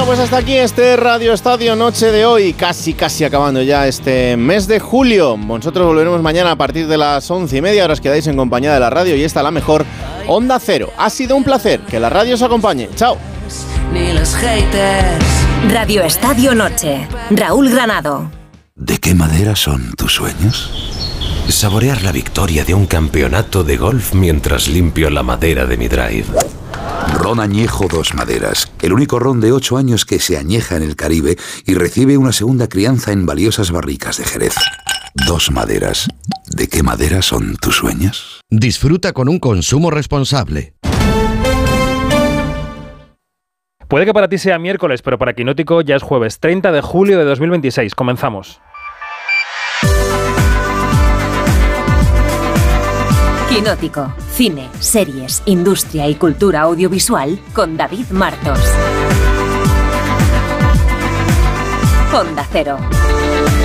Bueno, pues hasta aquí este Radio Estadio Noche de hoy, casi acabando ya este mes de julio. Nosotros volveremos mañana a partir de las 11:30. Ahora os quedáis en compañía de la radio y esta la mejor Onda Cero. Ha sido un placer, que la radio os acompañe. Chao. Radio Estadio Noche. Raúl Granado. ¿De qué madera son tus sueños? Saborear la victoria de un campeonato de golf mientras limpio la madera de mi drive. Ron Añejo Dos Maderas, el único ron de 8 años que se añeja en el Caribe y recibe una segunda crianza en valiosas barricas de Jerez. Dos Maderas. ¿De qué madera son tus sueños? Disfruta con un consumo responsable. Puede que para ti sea miércoles, pero para Quinótico ya es jueves 30 de julio de 2026. Comenzamos. Quinótico. Cine, series, industria y cultura audiovisual con David Martos. Onda Cero.